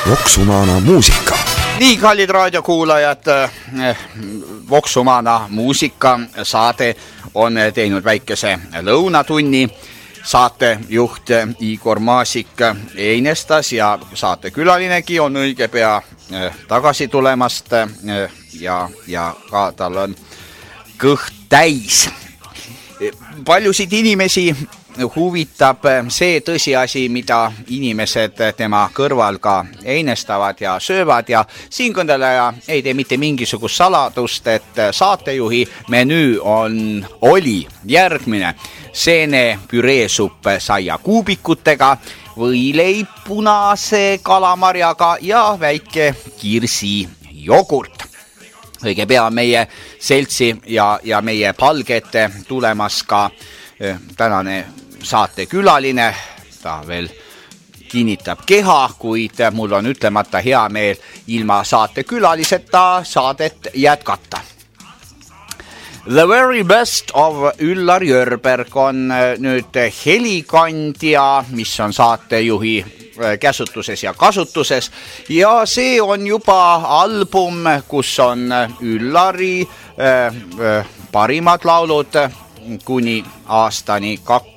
Voksumana muusika. Nii, kallid raadiokuulajad, Voksumana muusika saade on teinud väikese lõunatunni. Saatejuht Igor Maasik einestas ja saatekülalinegi on õige pea tagasi tulemast ja ka tal on kõht täis. Paljusid inimesi huvitab see tõsiasi, mida inimesed tema kõrval ka einestavad ja söövad ja siinkõndeleja ei tee mitte mingisugust saladust, et saatejuhi menüü oli järgmine: seene püreesupp saiakuubikutega, võileib punase kalamarjaga ja väike kirsijogurt. Õige pea meie seltsi ja meie palgete tulemas ka tänane saatekülaline. Ta veel kinnitab keha, kuid mul on ütlemata hea meel ilma saatekülaliseta saadet jätkata. The very best of Üllar Jörberg on nüüd helikandja, mis on saatejuhi käsutuses ja kasutuses, ja see on juba album, kus on Üllari parimad laulud kuni aastani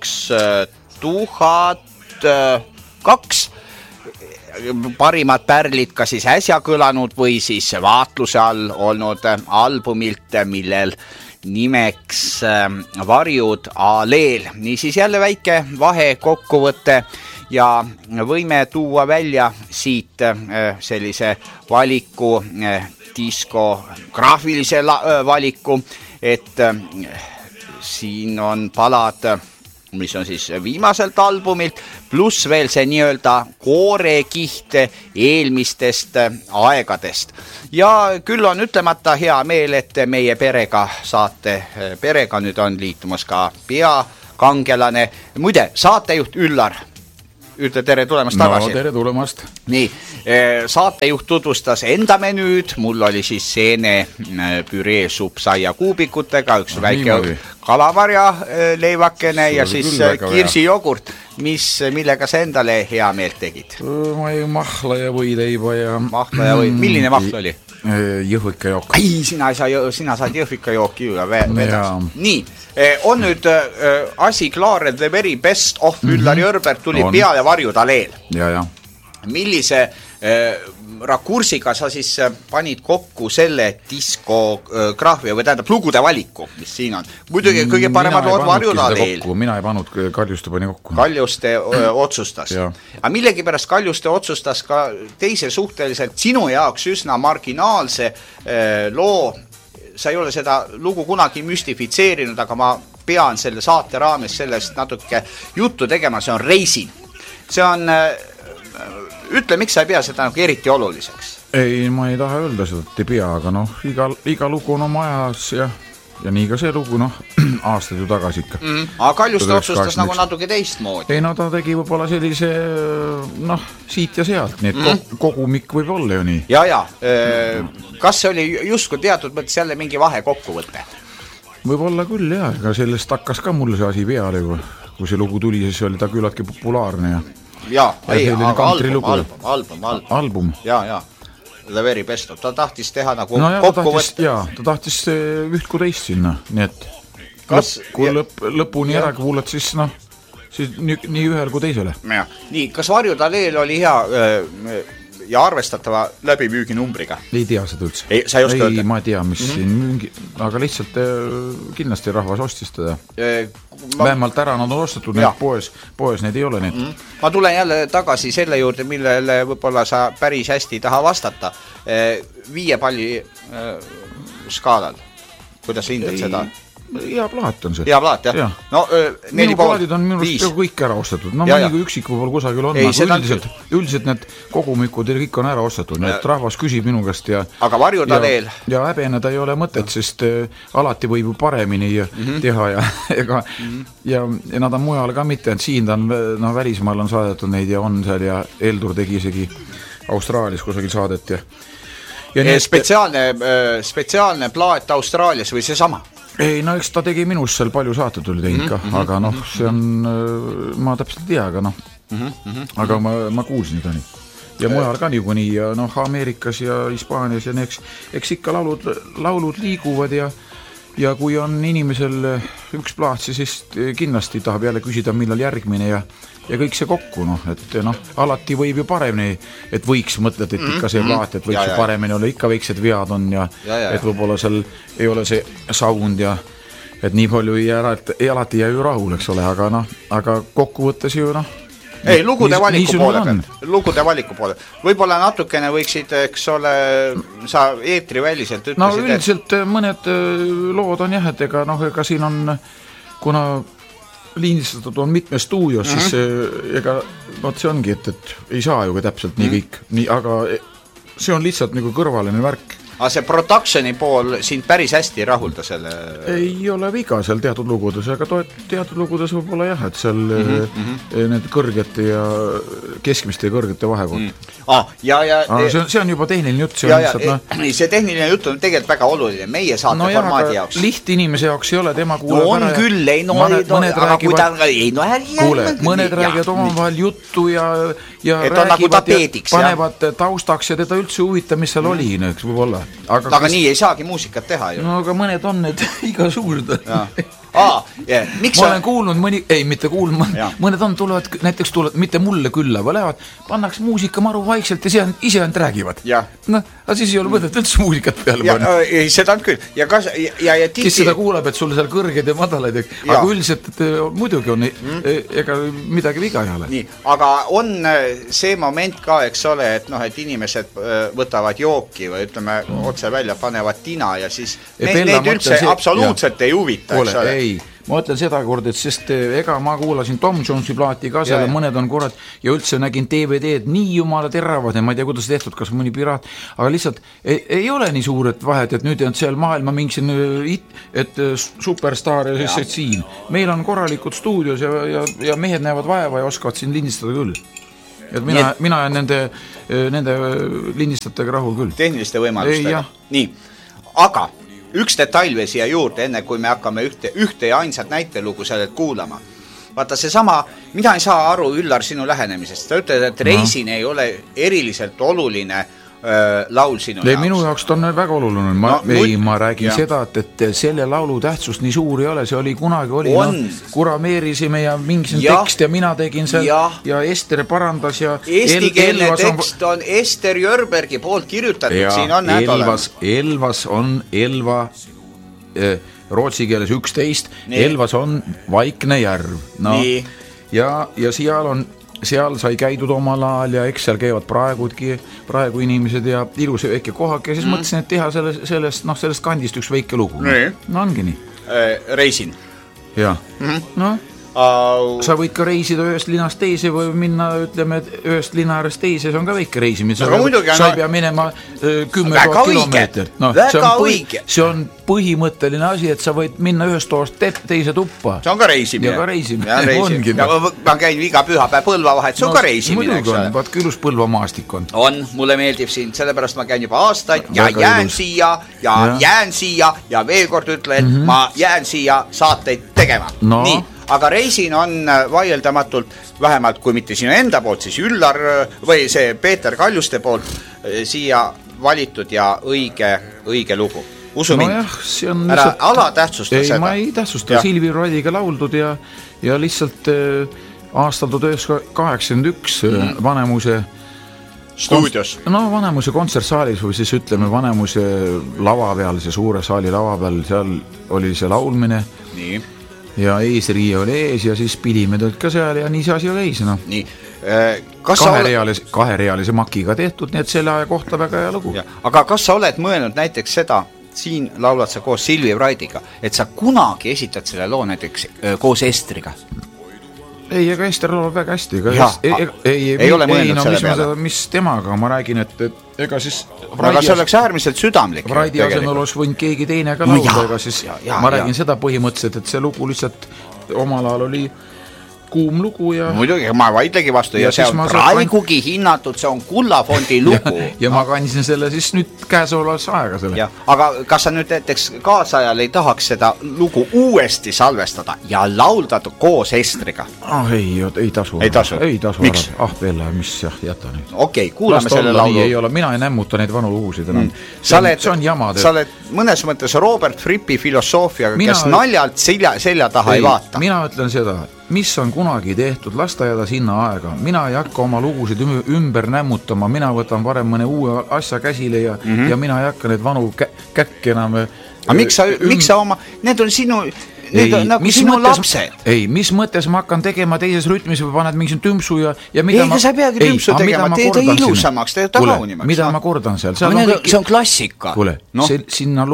2002, parimad pärlid ka siis äsja kõlanud või siis vaatluse all olnud albumilt, millel nimeks Varjud aleel. Niisiis jälle väike vahekokkuvõte ja võime tuua välja siit sellise valiku, diskograafilise valiku, et siin on palad, mis on siis viimaselt albumilt, pluss veel see nii-öelda koorekiht eelmistest aegadest. Ja küll on ütlemata hea meel, et meie saate perega nüüd on liitumas ka peakangelane. Muide, saatejuht Üllar, ütle tere tulemast tagasi. No, tere tulemast. Nii, saatejuht tutvustas enda menüüd, mul oli siis seene püreesupp saiakuubikutega, üks väike kalamarja leivakene ja siis kirsijogurt, millega sa endale hea meelt tegid? Ma ei mahla ja võileiba ja... Milline mahl oli? Jõhvika jook. Ei, sina saad jõhvika jooki ju vedas. Nii, on nüüd asi klaar, The very best of Üllar Jörberg tuli peale Varjud aleel. Ja. Millise rakursiga sa siis panid kokku selle diskograafia või tähendab lugude valiku, mis siin on? Muidugi kõige paremad lood Varjud aleel. Mina ei pannud, Kaljuste pani kokku. Kaljuste otsustas. Aga millegi pärast Kaljuste otsustas ka teise suhteliselt sinu jaoks üsna marginaalse loo. Sa ei ole seda lugu kunagi müstifitseerinud, aga ma pean selle saate raames sellest natuke juttu tegema, see on Reisin. See on, ütle, miks sa ei pea seda nagu eriti oluliseks? Ei, ma ei taha öelda seda, et ei pea, aga iga lugu on oma ajas ja nii ka see lugu, aastad ju tagasi ikka. Aga Kaljuste otsustas nagu natuke teistmoodi. Ei, ta tegi võib-olla sellise, siit ja sealt, nii et kogumik võib olla ju nii. Ja, kas see oli justkui teatud mõttes jälle mingi vahe kokkuvõte? Võib-olla küll, jah, aga sellest hakkas ka mulle see asi peale, kui see lugu tuli, siis oli ta küllaltki populaarne ja ei, aga album. Ja. The very best of. Ta tahtis teha nagu kokkuvõtte. Ta tahtis üht kui teist sinna, nii et kui lõpuni ära kuulad, siis nii ühel kui teisele. Nii, kas Varjud aleel oli hea ja arvestatava läbimüüginumbriga? Ei tea seda üldse. Sa ei oska öelda? Ma ei tea, mis siin müügi, aga lihtsalt kindlasti rahvas ostis teda. Vähemalt ära nad on ostetud, need poes need ei ole need. Ma tulen jälle tagasi selle juurde, millele võib-olla sa päris hästi ei taha vastata. 5 palli skaalal. Kuidas hindad seda? Hea plaat on see. Hea plaat, jah. No, minu plaadid on minust kõik ära ostetud. Mõniga üksik võib-olla kusagil on. Üldiselt need kogumikud kõik on ära ostetud. Need rahvas küsib minu käest aga Varjud aleel? Ja häbeneda ei ole mõtet, sest alati võib ju paremini teha ja nad on mujal ka mitte, et siin ta on, välismaal on saadetud neid ja on seal ja Eldur tegi isegi Austraalias kusagil saadet ja spetsiaalne plaat Austraalias või see sama? Ei, eks ta tegi minust seal palju saated oli teinud ka, aga see on, ma täpselt ei tea, aga aga ma kuulsin seda nii. ja mujal ka niikuinii ja noh, Ameerikas ja Hispaanias ja eks ikka laulud liiguvad ja kui on inimesel üks plaat, siis kindlasti tahab jälle küsida, millal järgmine ja kõik see kokku, noh, et noh, alati võib ju paremini, et võiks mõtled, et ikka see plaat, et võiks ju paremini olla, ikka väiksed vead on ja et võib-olla seal ei ole see sound ja et nii palju ei alati jää ju rahul, eks ole, aga kokkuvõttes ju noh, ei, lugude valiku poole. Võib-olla natukene võiksid, eks ole, sa eetriväliselt ütlesid. No üldiselt mõned lood on jah, et ega siin on, kuna liinistatud on mitme stuudios, siis ega see ongi, et ei saa ju ka täpselt nii kõik, aga see on lihtsalt nagu kõrvaline värk. Aga see productioni pool sind päris hästi rahulda selle? Ei ole viga seal teatud lugudes, aga teatud lugudes võib olla jah, et seal need kõrgete ja keskmiste ja kõrgete vahekord. See on juba tehniline jutt. See tehniline jutt on tegelikult väga oluline meie saate formaadi jaoks. Liht inimese jaoks ei ole, tema kuuleb on küll, mõned räägivad omavahel juttu ja räägivad ja panevad taustaks ja teda üldse huvita, mis seal oli, eks võib-olla. Aga nii ei saagi muusikat teha ju. No aga mõned on need igasugused. Ma olen kuulnud mitte kuulnud, mõned on näiteks tulevad mitte mulle külla, või lähevad, pannaks muusika maru vaikselt ja ise ainult räägivad. Aga siis ei ole mõtet üldse muusikat peale panna. Seda on küll. Kes seda kuulab, et sul seal kõrged ja madalad, aga üldiselt muidugi on ega midagi viga ei ole. Aga on see moment ka, eks ole, et inimesed võtavad jooki või ütleme otse välja, panevad tina ja siis need üldse absoluutselt ei huvita, eks ole. Ei, ma ütlen seda kord, et sest ega ma kuulasin Tom Jonesi plaati ka seal, mõned on kurat ja üldse nägin DVD-d nii jumala teravad ja ma ei tea, kuidas tehtud, kas mõni piraat, aga lihtsalt ei ole nii suured vahed, et nüüd on seal maailma mingsin superstaar ja siis siin. Meil on korralikud stuudios ja mehed näevad vaeva ja oskavad siin lindistada küll. Et mina olen nende lindistajatega rahul küll. Tehniliste võimalustega. Nii, aga üks detail veel siia juurde, enne kui me hakkame ühte ja ainsat näitelugu sellelt kuulama. Vaata see sama, mina ei saa aru, Üllar, sinu lähenemisest. Ta ütled, et Reisin ei ole eriliselt oluline laul sinu jaoks. Minu jaoks ta on väga oluline. Ma räägin seda, et selle laulu tähtsust nii suur ei ole. See oli kunagi kurameerisime ja mingi tekst ja mina tegin seal ja Ester parandas ja eestikeelne tekst on Ester Jörbergi poolt kirjutatud. Siin on Elvas on Elva rootsi keeles 11. Elvas on Vaikne järv. Ja seal sai käidud omal ajal ja eks seal käivad praegu inimesed ja ilus väike kohak ja siis mõtlesin, et teha sellest kandist üks väike lugu. No ongi nii. Reisin. Ja. Sa võid ka reisida ühest linnast teise või minna, ütleme, ühest linna äärest teise, see on ka väike reisimine. Sa ei pea minema 10 000 kilomeetrit. Väga õige. See on põhimõtteline asi, et sa võid minna ühest toast teise tuppa. See on ka reisimine. Ja ka reisimine. Ma käin iga pühapäev Põlva vahet, see on ka reisimine. Muidugi on, vaat küllus Põlva maastik on. Mulle meeldib siin, sellepärast ma käin juba aastaid ja jään siia ja veel kord ütlen, et ma jään siia saateid tegema. Nii. Aga Reisin on vaieldamatult, vähemalt kui mitte sinu enda poolt, siis Üllar või see Peeter Kaljuste poolt siia valitud ja õige lugu. Usu mind, ära ala tähtsusta seda. Ma ei tähtsusta, Silvi Radiga lauldud ja lihtsalt aastal 1981 Vanemuse stuudios. Vanemuse kontsertsaalis või siis ütleme Vanemuse lava peal, see suure saali lava peal, seal oli see laulmine. Nii. Ja eesriie oli ees ja siis pidime tõlt ka seal ja nii see asi oli ees. Nii. Kaherealise makiga tehtud, nii et selle aja kohta väga hea lugu. Aga kas sa oled mõelnud näiteks seda, siin laulad sa koos Silvi Radiga, et sa kunagi esitad selle loo näiteks koos Estriga? Ei, aga Ester laulab väga hästi. Ei ole mõelnud selle peale. Mis temaga, ma räägin, et ega siis aga see oleks äärmiselt südamlik. Raidi asemel oleks võinud keegi teine ka laulda, ega siis ma räägin seda põhimõtteliselt, et see lugu lihtsalt omal ajal oli kuum lugu ja muidugi, ma vaidlegi vastu ja see on praegugi hinnatud, see on kullafondi lugu. ja ma kandsin selle siis nüüd käesolevas aega selle. Aga kas sa nüüd näiteks kaasajal ei tahaks seda lugu uuesti salvestada ja lauldada koos Estriga? Ei tasu. Ei tasu. Miks? Pelle, mis jäta nüüd. Okei, kuulame selle laulu. Mina ei nämmuta neid vanu lugusid enam. See on jamad. Sa oled mõnes mõttes Robert Frippi filosoofiaga, kes naljalt selja taha ei vaata. Mina ütlen seda, mis on kunagi tehtud, lasta jääda sinna aega. Mina ei hakka oma lugusid ümber nämmutama, mina võtan varem mõne uue asja käsile ja mina ei hakka neid vanu käkki enam. Aga miks sa oma, need on sinu... Need on nagu sinu lapsed. Ei, mis mõttes ma hakkan tegema teises rütmis või paned mingi tümpsu ja mida ma... Ei, sa peagi tümpsu tegema, teed ilusamaks, teed tagaunimaks. Mida ma kordan seal? See on klassika. Kuule, sinna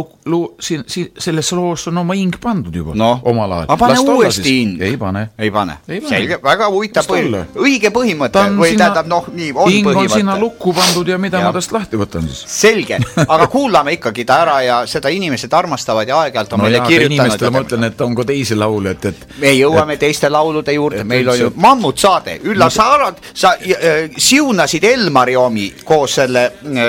selles loos on oma ing pandud juba omal ajal. Ma pane uuesti ing. Ei pane. Selge, väga huvitav õige põhimõte. Või tähendab, nii on põhimõte. Ing on sinna lukku pandud ja mida ma tast lahti võtan siis. Selge, aga kuulame ikkagi ta ära ja seda inimesed armastavad ja aeg-ajalt on meile kirjutanud, on ka teisi laule, me jõuame teiste laulude juurde, meil on ju mammut saade, Ülla Saarad, sa siunasid Elmari omi koos selle,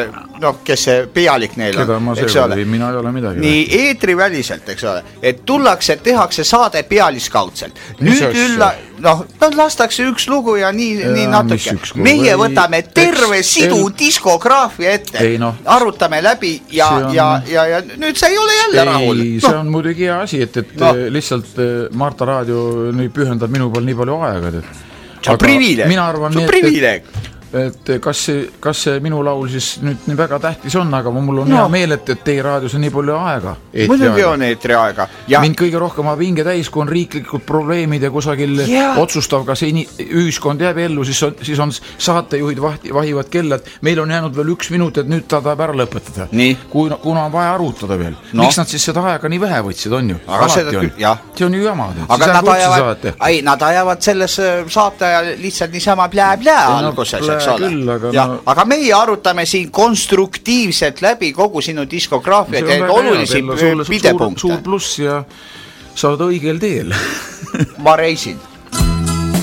kes see pealik neil on. Keda ma see mina ei ole midagi. Nii eetriväliselt, eks ole, et tullakse, tehakse saade pealiskaudselt. Nüüd Ülla, lastakse üks lugu ja nii natuke. Meie võtame terve sidu diskograafia ette, arutame läbi ja nüüd see ei ole jälle rahul. See on muidugi hea asi, et lihtsalt Marta Raadio pühendab minu peal nii palju aega. See on privileeg. Et kas see minu laul siis nüüd nii väga tähtis on, aga mul on hea meel, et teie raadios on nii palju aega. Muidugi on eetri aega. Mind kõige rohkem vinge täis, kui on riiklikud probleemid ja kusagil otsustav, kas ühiskond jääb ellu, siis on saatejuhid vahivad kellad. Meil on jäänud veel 1 minut, et nüüd ta tahab ära lõpetada. Kuna on vaja arutada veel. Miks nad siis seda aega nii vähe võtsid, on ju? See on ju jama. Aga nad ajavad selles saate lihtsalt niisama alguses. Aga meie arutame siin konstruktiivselt läbi kogu sinu diskograafia ja olulisi pidepunkte. Suur pluss ja sa oled õigel teel. Ma reisin.